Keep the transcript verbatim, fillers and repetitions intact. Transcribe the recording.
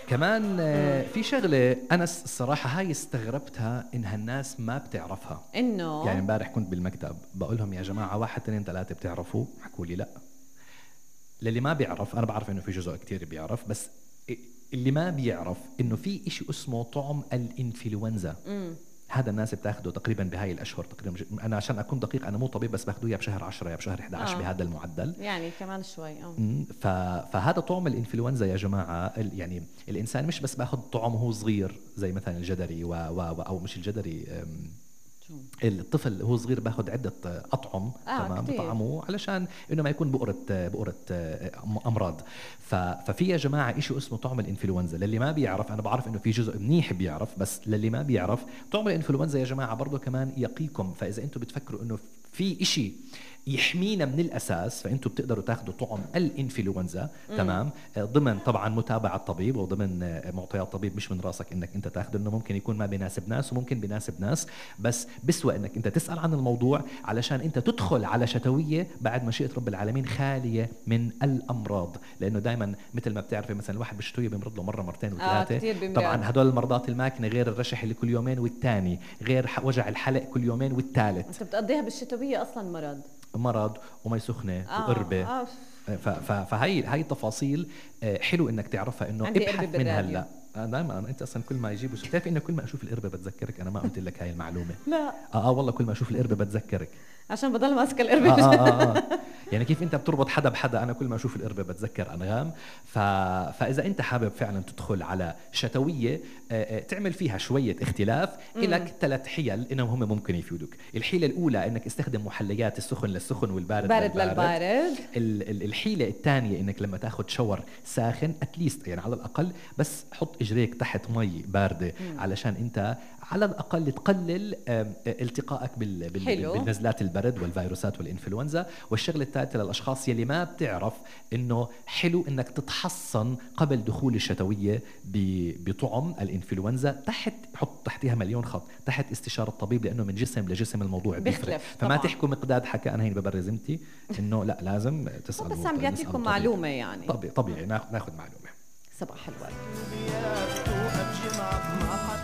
كمان في شغلة أنا الصراحة هاي استغربتها إنها الناس ما بتعرفها. إنه يعني امبارح كنت بالمكتب بقول لهم يا جماعة واحد اثنين ثلاثة بتعرفوا؟ حكوا لي لا. للي ما بيعرف، أنا بعرف إنه في جزء كتير بيعرف، بس اللي ما بيعرف إنه في إشي اسمه طعم الإنفلونزا. مم. هذا الناس بتاخده تقريبا بهاي الأشهر تقريبا. أنا عشان أكون دقيق أنا مو طبيب، بس باخدوه يا بشهر عشرة يا بشهر إحدى عشر آه. بهذا المعدل، يعني كمان شوي. اه ف... فهذا طعم الإنفلونزا يا جماعة. ال... يعني الإنسان مش بس باخد طعم وهو صغير زي مثلا الجدري و... و... أو مش الجدري، أم... الطفل هو صغير باخد عدة أطعم آه تمام كتير. بطعمه علشان إنه ما يكون بؤرة بؤرة أمراض. ف... ففي يا جماعة إشي اسمه طعم الإنفلونزا. للي ما بيعرف، أنا بعرف إنه في جزء منيح بيعرف، بس للي ما بيعرف طعم الإنفلونزا يا جماعة برضو كمان يقيكم. فإذا أنتم بتفكروا إنه في إشي يحمينا من الأساس، فأنتوا بتقدروا تاخدوا طعم الإنفلونزا تمام ضمن طبعا متابعة طبيب وضمن معطيات طبيب، مش من راسك إنك أنت تاخده، إنه ممكن يكون ما بيناسب ناس وممكن بيناسب ناس، بس بسوى إنك أنت تسأل عن الموضوع علشان أنت تدخل على شتوية بعد مشيئة رب العالمين خالية من الأمراض. لأنه دائما مثل ما بتعرفي مثلا الواحد بالشتوية بيمرض له مرة مرتين وثلاثة. آه طبعا هدول المرضات الماكنة غير الرشح اللي كل يومين والتاني، غير وجع الحلق كل يومين والثالث. أنت بتقضيها بالشتوية أصلا مرض مرض ومي سخنة آه. وقربة. آه. فهي هاي التفاصيل حلو انك تعرفها، انه ابحث من هلا. انا دائما انا انت اصلا كل ما يجيبوا، بتعرفي انه كل ما اشوف القربة بتذكرك. انا ما قلت لك هاي المعلومة. لا اه اه والله كل ما اشوف القربة بتذكرك، عشان بضل ماسكه القربة. آه آه آه آه. يعني كيف انت بتربط حدا بحدا، انا كل ما اشوف القربة بتذكر انغام. ف... فاذا انت حابب فعلا تدخل على شتوية آه تعمل فيها شوية اختلاف، لك ثلاث حيل انهم هم ممكن يفيدوك. الحيلة الاولى انك استخدم محليات السخن للسخن والبارد بارد للبارد. للبارد. ال... ال... الحيلة الثانية انك لما تاخد شاور ساخن اتليست، يعني على الاقل بس حط اجريك تحت مي باردة مم. علشان انت على الأقل تقلل التقائك بال... بال... بالنزلات البرد والفيروسات والإنفلونزا. والشغلة الثالثة للأشخاص يلي ما بتعرف إنه حلو إنك تتحصن قبل دخول الشتوية ب... بطعم الإنفلونزا. تحت حط تحتها مليون خط، تحت استشارة الطبيب، لأنه من جسم لجسم الموضوع بيفرق. فما تحكوا مقداد حكى أنا هين ببرز امتي إنه لا لازم تسأل. بس عم بيعطيكم معلومة يعني. طبيعي طبيعي ناخذ معلومة. صباح الورد.